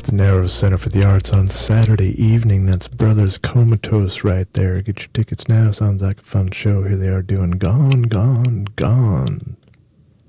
the Narrow Center for the Arts on Saturday evening. That's Brothers Comatose right there. Get your tickets now. Sounds like a fun show. Here they are doing Gone, Gone, Gone.